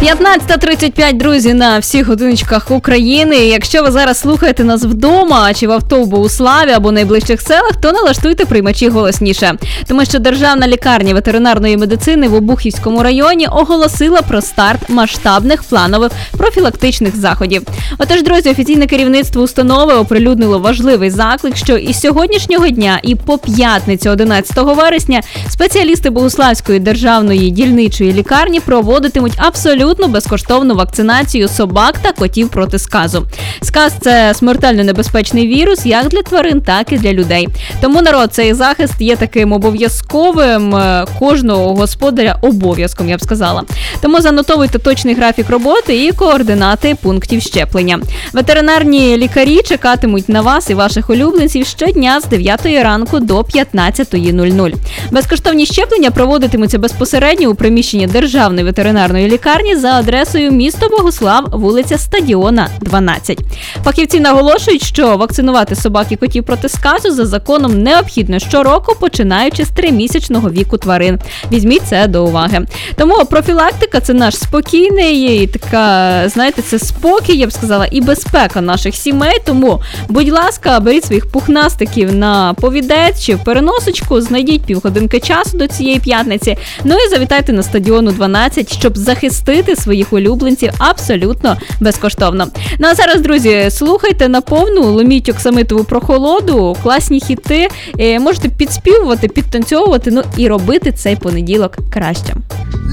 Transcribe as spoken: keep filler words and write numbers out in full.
п'ятнадцята тридцять п'ять, друзі, на всіх годиночках України. Якщо ви зараз слухаєте нас вдома, чи в авто в Богуславі, або найближчих селах, то налаштуйте приймачі голосніше. Тому що Державна лікарня ветеринарної медицини в Обухівському районі оголосила про старт масштабних планових профілактичних заходів. Отож, друзі, офіційне керівництво установи оприлюднило важливий заклик, що із сьогоднішнього дня і по п'ятницю одинадцятого вересня спеціалісти Богуславської державної дільничої лікарні проводитимуть абсолютно безкоштовну вакцинацію собак та котів проти сказу. Сказ – це смертельно небезпечний вірус як для тварин, так і для людей. Тому, народ, цей захист є таким обов'язковим, кожного господаря обов'язком, я б сказала. Тому занотовуйте точний графік роботи і координати пунктів щеплення. Ветеринарні лікарі чекатимуть на вас і ваших улюбленців щодня з дев'ятої ранку до п'ятнадцятої нуль-нуль. Безкоштовні щеплення проводитимуться безпосередньо у приміщенні Державної ветеринарної лікарні за адресою місто Богуслав, вулиця Стадіона, дванадцять. Фахівці наголошують, що вакцинувати собак і котів проти сказу за законом необхідно щороку, починаючи з тримісячного віку тварин. Візьміть це до уваги. Тому профілактика – це наш спокійний, така, знаєте, це спокій, я б сказала, і безпека наших сімей. Тому, будь ласка, беріть своїх пухнастиків на повідець чи в переносочку, знайдіть півгодинки часу до цієї п'ятниці, ну і завітайте на Стадіону дванадцять, щоб захистити своїх улюбленців абсолютно безкоштовно. Ну а зараз, друзі, слухайте на повну, ломіть оксамитову прохолоду, класні хіти, можете підспівувати, підтанцьовувати, ну і робити цей понеділок кращим.